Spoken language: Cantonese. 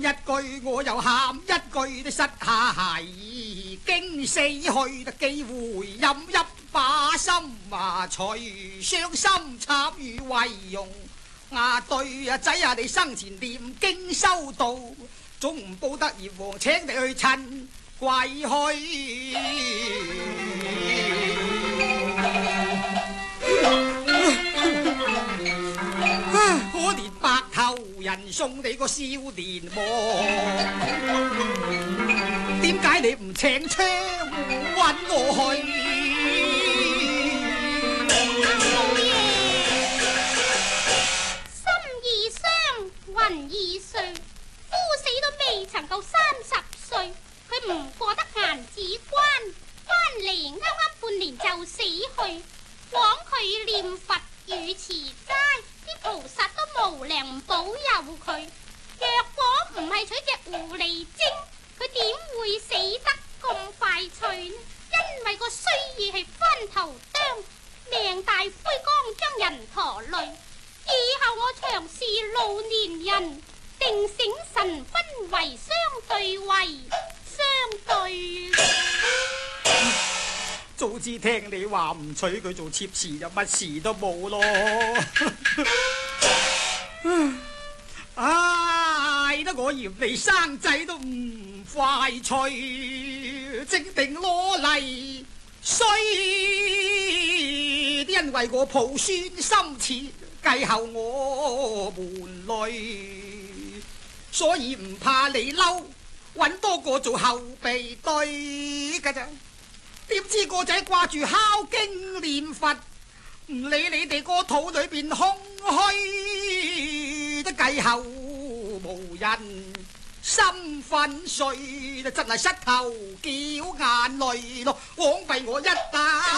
句我又喊一句，都失下係經死去的機會，飲一把心啊，隨傷心插與為用。對仔啊，你生前念經修道，總唔報得閻王請你去親歸去。可憐白頭人送你個少年亡，點解你唔請槍揾我去？ 心已傷，魂已碎，夫死都未曾夠30歲，佢唔過得閒子關，翻嚟啱啱半年就死去，枉佢念佛與持齋。啲菩薩都無量保佑佢，若果唔係取隻狐狸精，佢點會死得咁快脆呢？因為個衰意係翻頭釘，命大灰缸將人陀累。以後我長是老年人，定醒神分為相對位，相對。 早知聽你話唔娶佢做妾侍，就乜事都冇咯。唉，得我嫌你生仔都唔快脆，正定攞嚟衰，因為我抱孫心切，繼後我門累，所以唔怕你嬲，搵多個做後備隊噶咋。點知個仔掛住敲經念佛，唔理你哋個肚裏邊空虛，都繼後無人心粉碎，真係膝頭叫眼淚咯，枉費我一